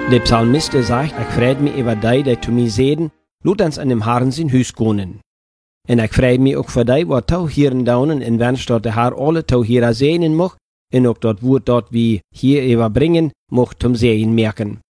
Der Psalmist sagt, ich freut mich über die, die zu mir sehen, laat uns an dem Herrn zijn huis konen. En ik freut mich auch für die, wat touw hier in Daunen, en wens dat de Herr alle touw hier sehen mag, en ook dat woord dat wir hier überbringen, mag zum Sehen merken.